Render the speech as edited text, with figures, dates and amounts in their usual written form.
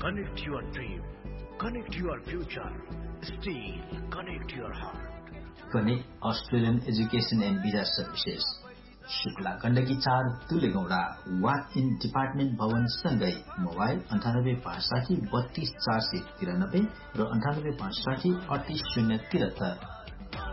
Connect your dream. Connect your future. Steel. Connect your heart. Connect Australian Education and Visa Services. Shukla Gandaki 4 तुलेगौडा walk in department भवन सँगै mobile 9856 32 493 र 9856 38 073